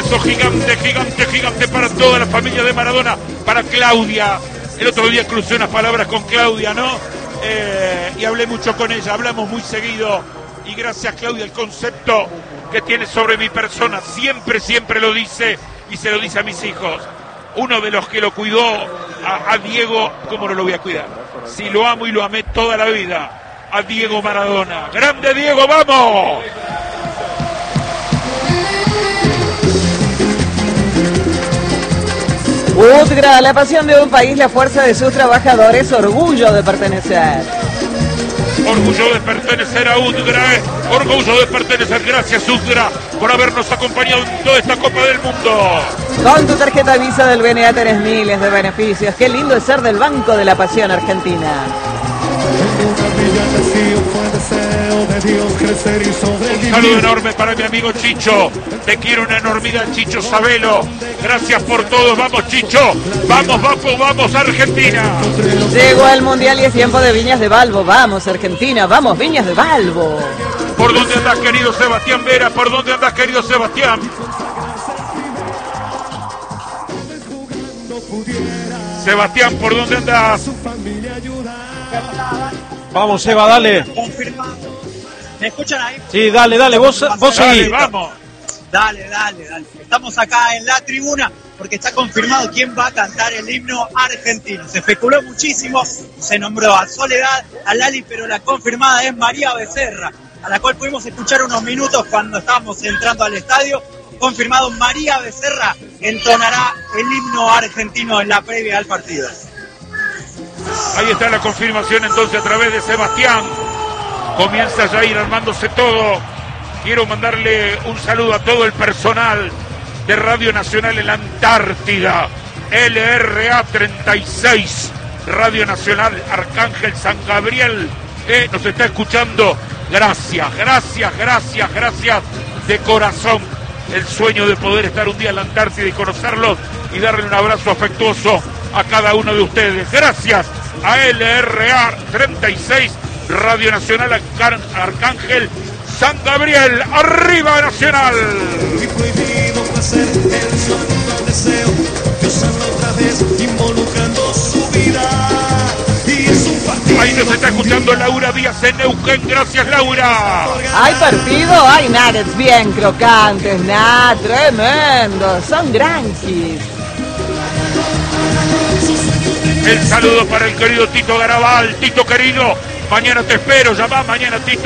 beso gigante, gigante, gigante para toda la familia de Maradona, para Claudia. El otro día crucé unas palabras con Claudia, ¿no? Y hablé mucho con ella, hablamos muy seguido. Y gracias, Claudia, el concepto que tiene sobre mi persona, siempre lo dice y se lo dice a mis hijos. Uno de los que lo cuidó a Diego, ¿cómo no lo voy a cuidar? Si lo amo y lo amé toda la vida, a Diego Maradona. ¡Grande Diego, vamos! Udgra, la pasión de un país, la fuerza de sus trabajadores, orgullo de pertenecer. Orgullo de pertenecer a Udgra, orgullo de pertenecer. Gracias, Udgra, por habernos acompañado en toda esta Copa del Mundo. Con tu tarjeta Visa del BNA tenés miles de beneficios. Qué lindo es ser del Banco de la Pasión Argentina. Un saludo enorme para mi amigo Chicho. Te quiero una enormidad, Chicho Sabelo. Gracias por todo. Vamos, Chicho. Vamos, vamos, vamos, Argentina. Llegó el Mundial y es tiempo de Viñas de Balbo. Vamos, Argentina. Vamos, Viñas de Balbo. ¿Por dónde andas, querido Sebastián Vera? ¿Por dónde andas, querido Sebastián? Sebastián, ¿por dónde andas? Vamos, Seba, dale. ¿Me escuchan ahí? Sí, dale, vos seguí. Vamos. Dale. Estamos acá en la tribuna porque está confirmado quién va a cantar el himno argentino. Se especuló muchísimo, se nombró a Soledad, a Lali, pero la confirmada es María Becerra, a la cual pudimos escuchar unos minutos cuando estábamos entrando al estadio. Confirmado, María Becerra entonará el himno argentino en la previa al partido. Ahí está la confirmación entonces a través de Sebastián. Comienza ya a ir armándose todo. Quiero mandarle un saludo a todo el personal de Radio Nacional en la Antártida. LRA 36, Radio Nacional Arcángel San Gabriel, nos está escuchando. Gracias de corazón. El sueño de poder estar un día en la Antártida y conocerlos y darle un abrazo afectuoso a cada uno de ustedes. Gracias a LRA 36, Radio Nacional Arcángel San Gabriel. ¡Arriba Nacional! Ahí nos está escuchando Laura Díaz en Neuquén. Gracias, Laura. ¿Hay partido? Hay nuggets bien crocantes, tremendo. Son granquis. El saludo para el querido Tito Garabal. Tito querido, mañana te espero. Llama mañana, Tito,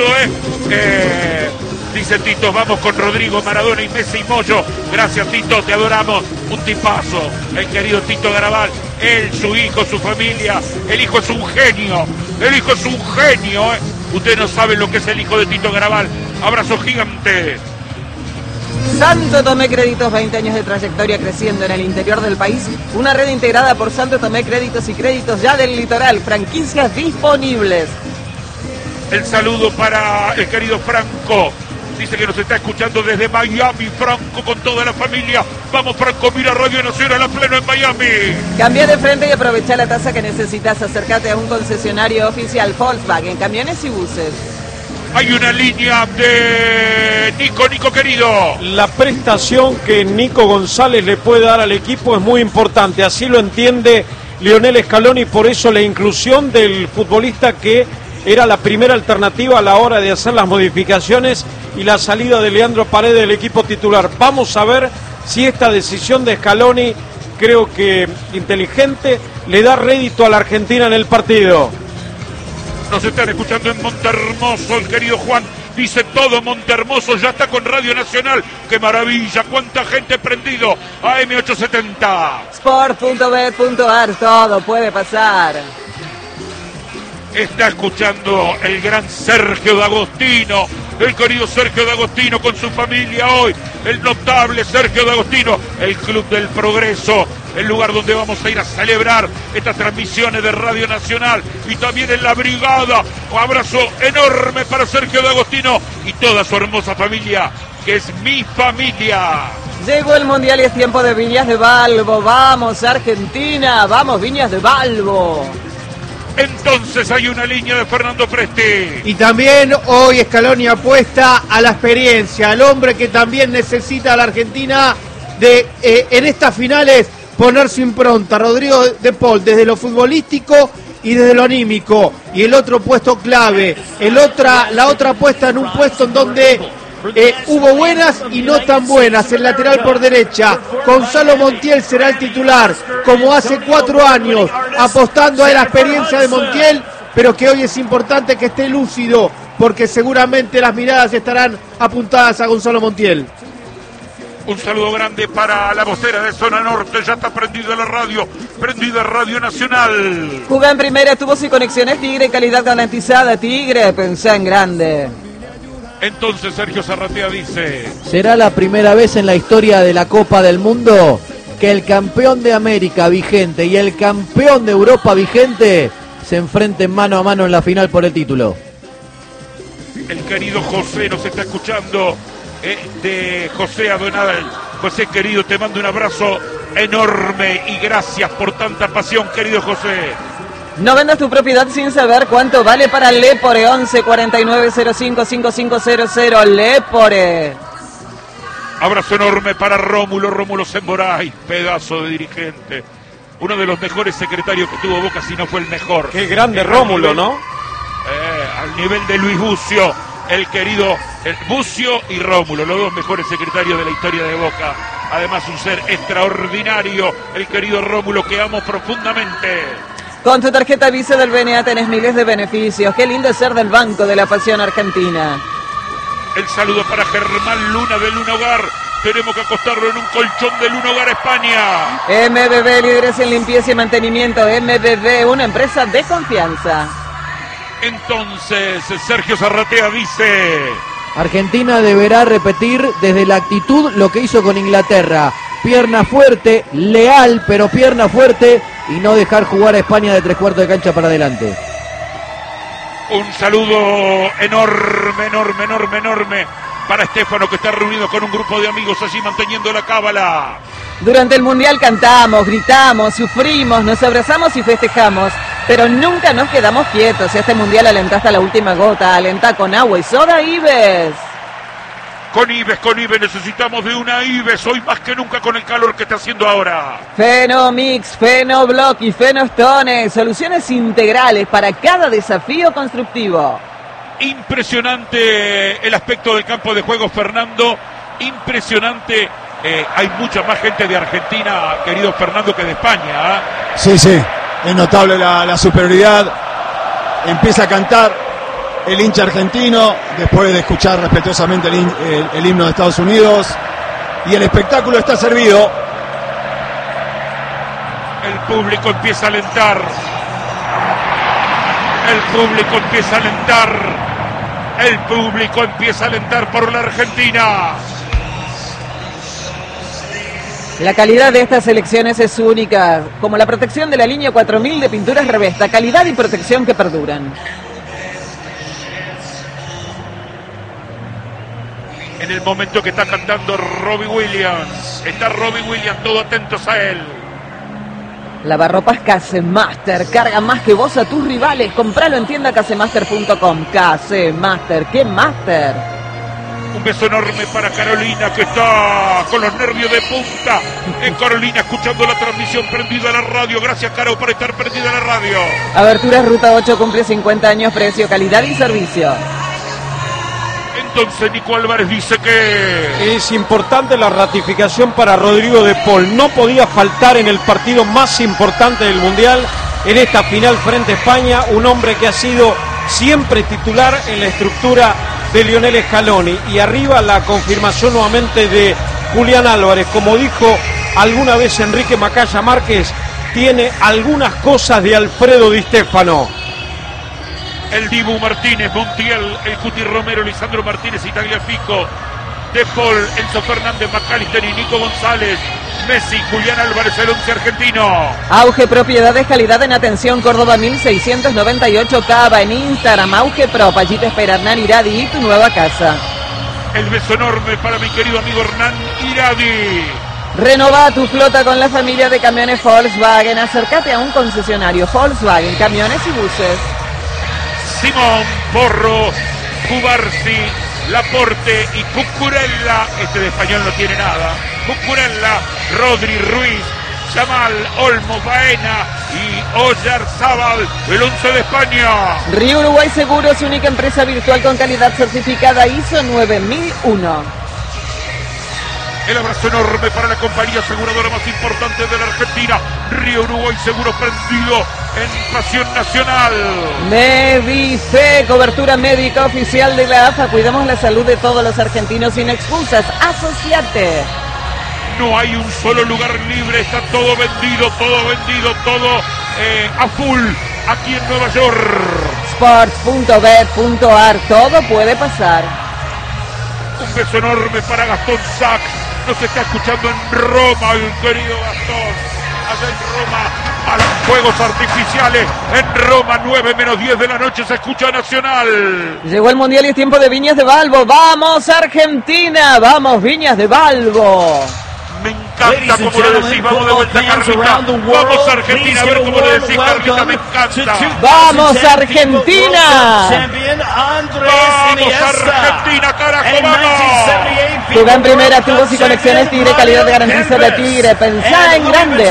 dice Tito, vamos con Rodrigo, Maradona y Messi y Moyo. Gracias, Tito, te adoramos. Un tipazo, el querido Tito Garabal. Él, su hijo, su familia. El hijo es un genio. Ustedes no saben lo que es el hijo de Tito Garabal. Abrazo gigante. Santo Tomé Créditos, 20 años de trayectoria creciendo en el interior del país. Una red integrada por Santo Tomé Créditos y Créditos ya del litoral. Franquicias disponibles. El saludo para el querido Franco. Dice que nos está escuchando desde Miami, Franco, con toda la familia. Vamos, Franco, mira Radio Nacional a pleno en Miami. Cambia de frente y aprovecha la tasa que necesitas. Acércate a un concesionario oficial Volkswagen, camiones y buses. Hay una línea de Nico querido. La prestación que Nico González le puede dar al equipo es muy importante. Así lo entiende Lionel Scaloni, por eso la inclusión del futbolista que era la primera alternativa a la hora de hacer las modificaciones y la salida de Leandro Paredes del equipo titular. Vamos a ver si esta decisión de Scaloni, creo que inteligente, le da rédito a la Argentina en el partido. Nos están escuchando en Montermoso, el querido Juan. Dice todo Montermoso, ya está con Radio Nacional. ¡Qué maravilla! ¡Cuánta gente prendido! AM870. Sport.bet.ar, todo puede pasar. Está escuchando el gran Sergio D'Agostino, el querido Sergio D'Agostino con su familia hoy, el notable Sergio D'Agostino, el Club del Progreso, el lugar donde vamos a ir a celebrar estas transmisiones de Radio Nacional y también en la brigada. Un abrazo enorme para Sergio D'Agostino y toda su hermosa familia, que es mi familia. Llegó el Mundial y es tiempo de Viñas de Balbo. Vamos, Argentina, vamos, Viñas de Balbo. Entonces hay una línea de Fernando Presti. Y también hoy Scaloni apuesta a la experiencia, al hombre que también necesita a la Argentina de en estas finales poner su impronta. Rodrigo de Paul, desde lo futbolístico y desde lo anímico. Y el otro puesto clave, la otra puesta en un puesto en donde hubo buenas y no tan buenas. El lateral por derecha, Gonzalo Montiel será el titular, como hace 4 años, apostando a la experiencia de Montiel, pero que hoy es importante que esté lúcido, porque seguramente las miradas estarán apuntadas a Gonzalo Montiel. Un saludo grande para la vocera de Zona Norte, ya está prendida la radio, prendida Radio Nacional. Jugá en primera, tuvo sin conexiones Tigre, calidad garantizada. Tigre, pensá en grande. Entonces Sergio Zarratea dice: será la primera vez en la historia de la Copa del Mundo que el campeón de América vigente y el campeón de Europa vigente se enfrenten mano a mano en la final por el título. El querido José nos está escuchando, de José Adonal. José querido, te mando un abrazo enorme y gracias por tanta pasión, querido José. No vendas tu propiedad sin saber cuánto vale para Lepore. 11 49 05 5500. Lepore. Abrazo enorme para Rómulo Semboray, pedazo de dirigente. Uno de los mejores secretarios que tuvo Boca, si no fue el mejor. Qué grande Rómulo, ¿no? Al nivel de Luis Bucio, el querido Bucio y Rómulo, los dos mejores secretarios de la historia de Boca. Además, un ser extraordinario, el querido Rómulo, que amo profundamente. Con tu tarjeta Visa del BNA tenés miles de beneficios. Qué lindo es ser del Banco de la Pasión Argentina. El saludo para Germán Luna de Luna Hogar. Tenemos que acostarlo en un colchón de Luna Hogar España. MBB, líderes en limpieza y mantenimiento. MBB, una empresa de confianza. Entonces, Sergio Zarratea dice: Argentina deberá repetir desde la actitud lo que hizo con Inglaterra. Pierna fuerte, leal, pero pierna fuerte, y no dejar jugar a España de 3/4 de cancha para adelante. Un saludo enorme para Estefano, que está reunido con un grupo de amigos allí manteniendo la cábala. Durante el Mundial cantamos, gritamos, sufrimos, nos abrazamos y festejamos, pero nunca nos quedamos quietos. Este Mundial alentá hasta la última gota, alentá con agua y soda Ives. Con Ives necesitamos de una Ives, hoy más que nunca con el calor que está haciendo ahora. Fenomix, Fenoblock y Fenostone, soluciones integrales para cada desafío constructivo. Impresionante el aspecto del campo de juego, Fernando, impresionante. Hay mucha más gente de Argentina, querido Fernando, que de España. Sí, es notable la superioridad. Empieza a cantar el hincha argentino, después de escuchar respetuosamente el himno de Estados Unidos, y el espectáculo está servido. El público empieza a alentar. El público empieza a alentar. El público empieza a alentar por la Argentina. La calidad de estas elecciones es única, como la protección de la línea 4000 de pinturas Revesta, calidad y protección que perduran. En el momento que está cantando Robbie Williams, está Robbie Williams, todos atentos a él. Lavarropas Casemaster, carga más que vos a tus rivales, compralo en tienda casemaster.com. Casemaster, ¿qué master? Un beso enorme para Carolina, que está con los nervios de punta. Carolina escuchando la transmisión, prendida a la radio. Gracias, Caro, por estar prendida a la radio. Aberturas Ruta 8 cumple 50 años, precio, calidad y servicio. Entonces Nico Álvarez dice que es importante la ratificación para Rodrigo de Paul. No podía faltar en el partido más importante del Mundial, en esta final frente a España, un hombre que ha sido siempre titular en la estructura de Lionel Scaloni. Y arriba la confirmación nuevamente de Julián Álvarez. Como dijo alguna vez Enrique Macaya Márquez, tiene algunas cosas de Alfredo Di Stéfano. El Dibu Martínez, Montiel, el Cuti Romero, Lisandro Martínez y Tagliafico, De Paul, Enzo Fernández, McAllister y Nico González, Messi, Julián Álvarez, el 11 argentino. Auge Propiedades, calidad en atención, Córdoba 1698, Cava, en Instagram, Auge Prop, allí te espera Hernán Iradi y tu nueva casa. El beso enorme para mi querido amigo Hernán Iradi. Renova tu flota con la familia de camiones Volkswagen, acércate a un concesionario Volkswagen, camiones y buses. Simón Porro, Cubarsi, Laporte y Cucurella, este de español no tiene nada, Cucurella, Rodri, Ruiz, Yamal, Olmo, Baena y Oyarzábal, el 11 de España. Río Uruguay Seguros, única empresa virtual con calidad certificada ISO 9001. El abrazo enorme para la compañía aseguradora más importante de la Argentina, Río Uruguay Seguro, prendido en pasión nacional. Medife, cobertura médica oficial de la AFA. Cuidamos la salud de todos los argentinos sin excusas. Asociate. No hay un solo lugar libre, está todo vendido, todo a full aquí en Nueva York. Sports.bet.ar, todo puede pasar. Un beso enorme para Gastón Sachs. Nos está escuchando en Roma, el querido Gastón. Allá en Roma, a los fuegos artificiales. En Roma, 9:10 de la noche, se escucha Nacional. Llegó el Mundial y es tiempo de Viñas de Balbo. ¡Vamos, Argentina! ¡Vamos, Viñas de Balbo! Me encanta como lo decís, vamos de vuelta, Carlita. Vamos, Argentina, a ver cómo lo decís, Carlita, me encanta. ¡Vamos, Argentina! ¡Vamos, Argentina, carajo, vamos! Juega en primera, tubos y conexiones Tigre, calidad garantiza de Tigre. Pensá en grande.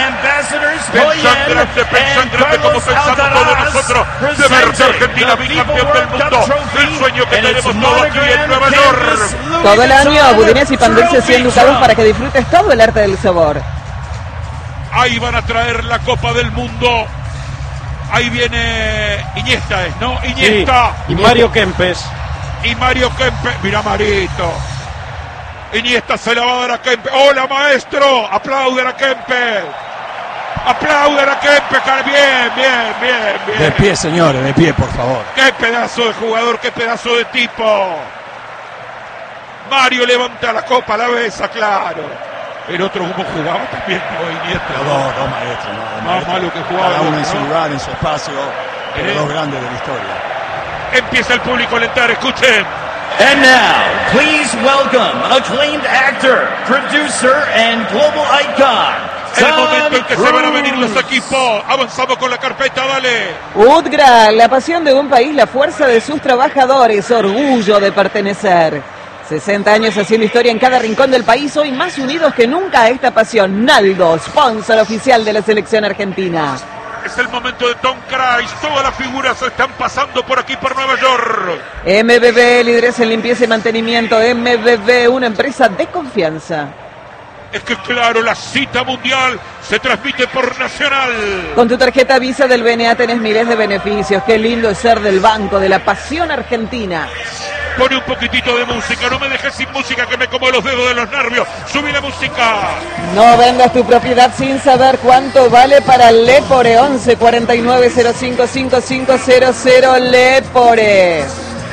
Pensá en grande como pensamos todos nosotros. De verte Argentina, bicampeón del mundo. El sueño que tenemos todos aquí en Nueva York. Todo el año, budines y pan dulce 100 ducados para que disfrutes todo el arte del sabor. Ahí van a traer la Copa del Mundo. Ahí viene Iniesta, ¿no? Iniesta. Sí, y Mario Kempes. Y Mario Kempes. Mira, Marito. Iniesta se la va a dar a Kempes. ¡Hola, maestro! ¡Aplauden a Kempes! ¡Aplauden a Kempes! Bien. De pie, señores, de pie, por favor. ¡Qué pedazo de jugador! ¡Qué pedazo de tipo! Mario levanta la copa a la besa, claro. El otro como jugaba también, Iniesta. Dos maestros, ¿no? Más malo que jugaba. Cada uno en ¿no? su lugar, en su espacio. Pero dos grandes de la historia. Empieza el público a alentar, escuchen. And now, please welcome acclaimed actor, producer, and global icon, El momento en que se van a venir los equipos. Avanzamos con la carpeta, dale. UTGRA, la pasión de un país, la fuerza de sus trabajadores, orgullo de pertenecer. 60 años haciendo historia en cada rincón del país, hoy más unidos que nunca a esta pasión. Naldo, sponsor oficial de la selección argentina. Es el momento de Tom Cruise. Todas las figuras están pasando por aquí, por Nueva York. MBB, líderes en limpieza y mantenimiento. MBB, una empresa de confianza. Es que claro, la cita mundial se transmite por Nacional. Con tu tarjeta Visa del BNA tenés miles de beneficios. Qué lindo es ser del banco de la pasión argentina. Pone un poquitito de música, no me dejes sin música que me como los dedos de los nervios. Subí la música. No vendas tu propiedad sin saber cuánto vale para Lepore. 11 49 05 5500 Lepore.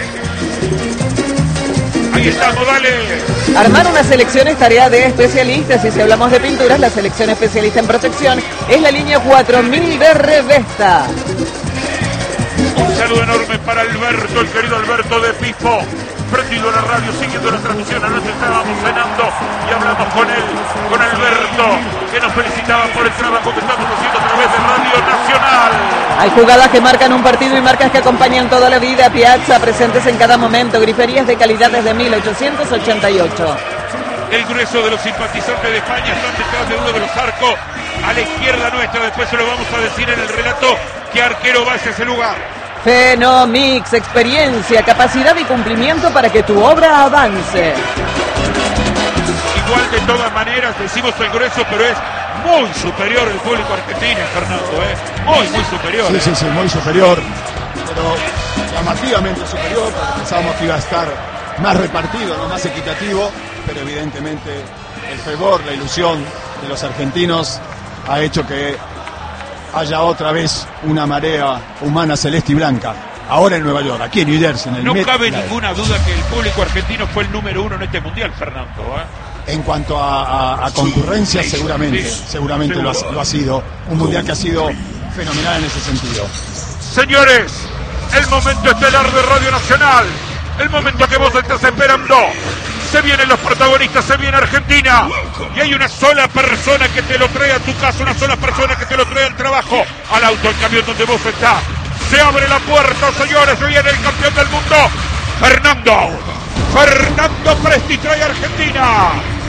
Ahí estamos, dale. Armar una selección es tarea de especialistas, y si hablamos de pinturas, la selección especialista en protección es la línea 4000 de Revesta. Un saludo enorme para Alberto, el querido Alberto de Pipo, prendido a la radio, siguiendo la transmisión. Anoche estábamos cenando y hablamos con él, con Alberto, que nos felicitaba por el trabajo que estamos haciendo a través de Radio Nacional. Hay jugadas que marcan un partido y marcas que acompañan toda la vida. Piazza, presentes en cada momento, griferías de calidad desde 1888. El grueso de los simpatizantes de España están detrás de uno de los arcos, a la izquierda nuestra. Después se lo vamos a decir en el relato qué arquero va hacia ese lugar. Fenomix, experiencia, capacidad y cumplimiento para que tu obra avance. Igual de todas maneras decimos el grueso, pero es muy superior el público argentino, Fernando, muy superior. Sí, muy superior, pero llamativamente superior, porque pensábamos que iba a estar más repartido, no más equitativo, pero evidentemente el fervor, la ilusión de los argentinos ha hecho que haya otra vez una marea humana celeste y blanca. Ahora en Nueva York, aquí en New Jersey, en el No Met. cabe ninguna duda que el público argentino fue el número uno en este mundial, Fernando. En cuanto a concurrencia, seguramente lo ha sido. Un mundial que ha sido fenomenal en ese sentido. Señores, el momento estelar de Radio Nacional, el momento que vos estás esperando. Se vienen los protagonistas, se viene Argentina. Y hay una sola persona que te lo trae a tu casa, una sola persona que te lo trae al trabajo, al auto, al camión donde vos estás. Se abre la puerta, señores, se viene el campeón del mundo, Fernando. Fernando Presti trae Argentina.